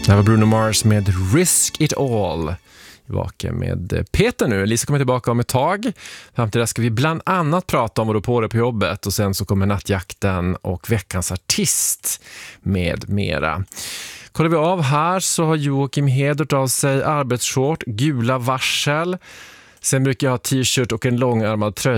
Det var Bruno Mars med Risk It All. Tillbaka med Peter nu. Lisa kommer tillbaka om ett tag. Fram till det ska vi bland annat prata om vad du på det på jobbet. Och sen så kommer nattjakten och veckans artist med mera. Kollar vi av här så har Joakim Hedert av sig arbetsshort, gula varsel. Sen brukar jag ha t-shirt och en långärmad tröja.